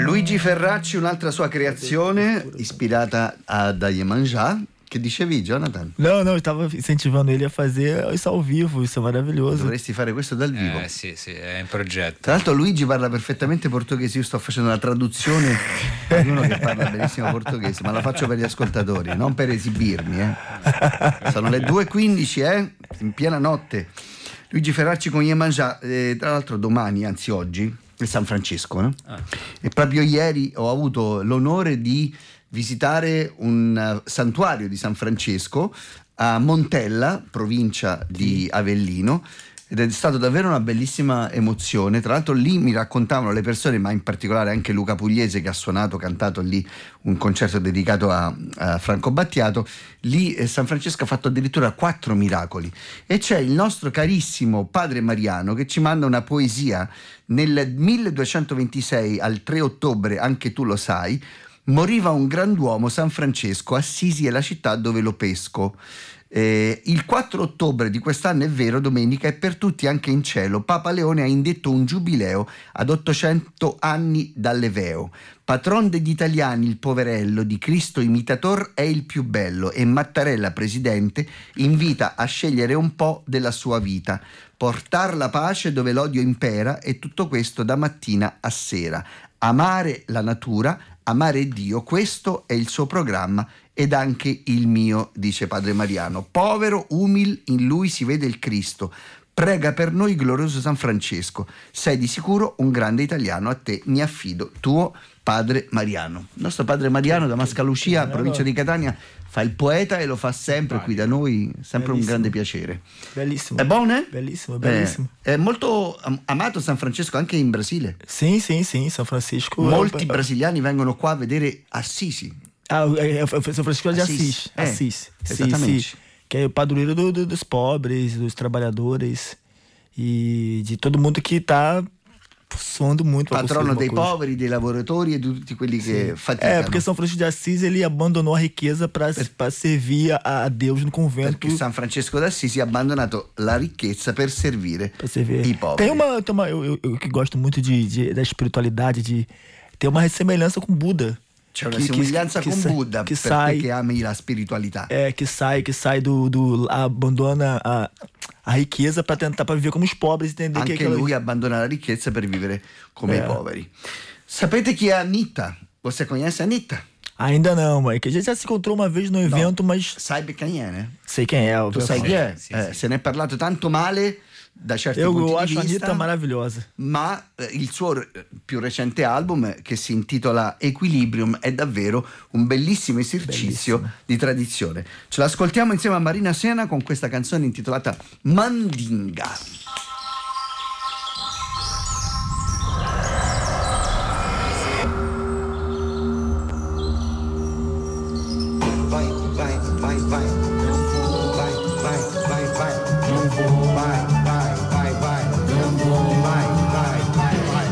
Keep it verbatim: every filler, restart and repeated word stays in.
Luigi Ferracci, un'altra sua creazione ispirata a da Iemanjá. Che dicevi, Jonathan? Não, não, eu estava incentivando ele a fazer isso ao vivo, isso é maravilhoso. Dovresti fare questo dal vivo. Eh sì, sì, è in progetto. Tra l'altro Luigi parla perfettamente portoghese, io sto facendo la traduzione di uno che parla benissimo portoghese, ma la faccio per gli ascoltatori, non per esibirmi. Eh. Sono le due e quindici, eh? In piena notte. Luigi Ferracci con Iemanjá, eh, tra l'altro domani, anzi oggi, è San Francesco, no? Ah. E proprio ieri ho avuto l'onore di visitare un santuario di San Francesco a Montella, provincia di Avellino, ed è stato davvero una bellissima emozione. Tra l'altro lì mi raccontavano le persone, ma in particolare anche Luca Pugliese, che ha suonato, cantato lì un concerto dedicato a, a Franco Battiato. Lì eh, San Francesco ha fatto addirittura quattro miracoli, e c'è il nostro carissimo padre Mariano che ci manda una poesia. Nel milleduecentoventisei, al tre ottobre, anche tu lo sai, moriva un grand'uomo, San Francesco. Assisi è la città dove lo pesco. Eh, il quattro ottobre di quest'anno, è vero, domenica, è per tutti anche in cielo. Papa Leone ha indetto un giubileo ad ottocento anni dall'Eveo. Patron degli italiani, il poverello, di Cristo imitator è il più bello, e Mattarella, presidente, invita a scegliere un po' della sua vita. Portar la pace dove l'odio impera, e tutto questo da mattina a sera. Amare la natura, amare Dio, questo è il suo programma ed anche il mio, dice padre Mariano. Povero, umil, in lui si vede il Cristo. Prega per noi, glorioso San Francesco. Sei di sicuro un grande italiano, a te mi affido. Tuo padre Mariano. Il nostro padre Mariano da Mascalucia, provincia di Catania, fa il poeta e lo fa sempre qui da noi, sempre bellissimo. Un grande piacere. Bellissimo. È buono, eh? Bellissimo, bellissimo. Eh, è molto amato San Francesco anche in Brasile. Sì, sì, sì, San Francisco. Molti brasiliani vengono qua a vedere Assisi. Ah, é, é, São Francisco de Assis. É, Assis. Exatamente. Sim, sim. Que é o padroeiro do, do, dos pobres, dos trabalhadores e de todo mundo que está suando muito. Patrono dei poveri, dei lavoratori e di tutti quelli che Sim. faticano. É, porque São Francisco de Assis ele abandonou a riqueza para per... servir a, a Deus no convento. Perché San Francesco d'Assisi ha abbandonato la ricchezza per servire, per servir. i poveri. Tem uma, tem uma eu, eu, eu que gosto muito de, de, da espiritualidade, de ter uma semelhança com Buda. C'è una somiglianza con Buddha, che per sai, te che ami la spiritualità. É, que sai, que sai do, do abandona a, a riqueza para tentar para viver como os pobres, entender Anche che aquela... lui abbandona la ricchezza per vivere come é. i poveri. Sapete chi è Anitta? Você conhece Anitta? Ainda não, mãe, que a gente já se encontrou uma vez no evento, no. mas sai quem è, né? Sei quem é. Tu sai chi è? Sì, eh, sì. Se ne è parlato tanto male da certi eu, punti eu di acho a vista, Anitta maravilhosa. ma eh, il suo più recente album, che si intitola Equilibrium, è davvero un bellissimo esercizio Bellissimo. di tradizione. Ce l'ascoltiamo insieme a Marina Sena con questa canzone intitolata Mandinga. Vai, vai, vai, vai.